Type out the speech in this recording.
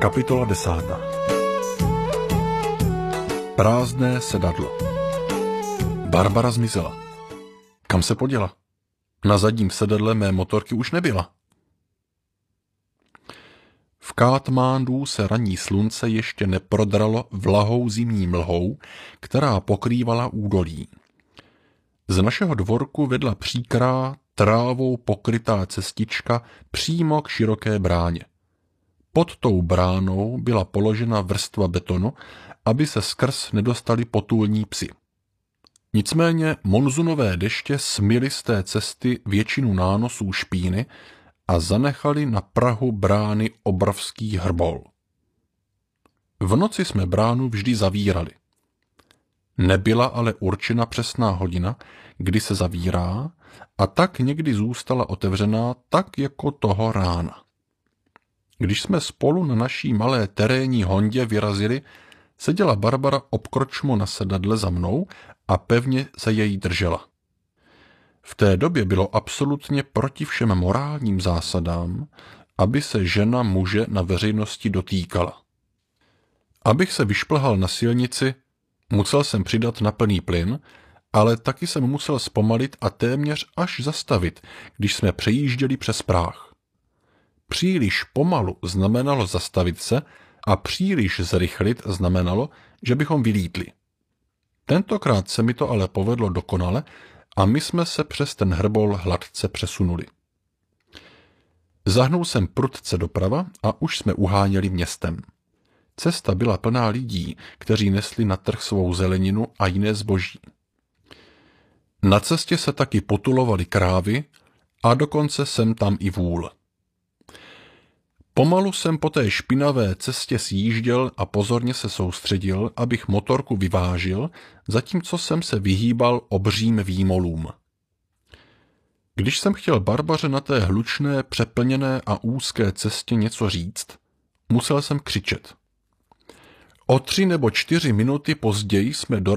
Kapitola 10. Prázdné sedadlo. Barbara zmizela. Kam se poděla? Na zadním sedadle mé motorky už nebyla. V Katmandu se ranní slunce ještě neprodralo vlahou zimní mlhou, která pokrývala údolí. Z našeho dvorku vedla příkrá, trávou pokrytá cestička přímo k široké bráně. Pod tou bránou byla položena vrstva betonu, aby se skrz nedostali potulní psi. Nicméně monzunové deště smyly z té cesty většinu nánosů špíny a zanechali na prahu brány obrovský hrbol. V noci jsme bránu vždy zavírali. Nebyla ale určena přesná hodina, kdy se zavírá, a tak někdy zůstala otevřená tak jako toho rána. Když jsme spolu na naší malé terénní hondě vyrazili, seděla Barbara obkročmo na sedadle za mnou a pevně se jej držela. V té době bylo absolutně proti všem morálním zásadám, aby se žena muže na veřejnosti dotýkala. Abych se vyšplhal na silnici, musel jsem přidat na plný plyn, ale taky jsem musel zpomalit a téměř až zastavit, když jsme přejížděli přes práh. Příliš pomalu znamenalo zastavit se a příliš zrychlit znamenalo, že bychom vylítli. Tentokrát se mi to ale povedlo dokonale a my jsme se přes ten hrbol hladce přesunuli. Zahnul jsem prudce doprava a už jsme uháněli městem. Cesta byla plná lidí, kteří nesli na trh svou zeleninu a jiné zboží. Na cestě se taky potulovaly krávy a dokonce sem tam i vůl. Pomalu jsem po té špinavé cestě sjížděl a pozorně se soustředil, abych motorku vyvážil, zatímco jsem se vyhýbal obřím výmolům. Když jsem chtěl Barbaře na té hlučné, přeplněné a úzké cestě něco říct, musel jsem křičet. O 3 nebo 4 minuty později jsme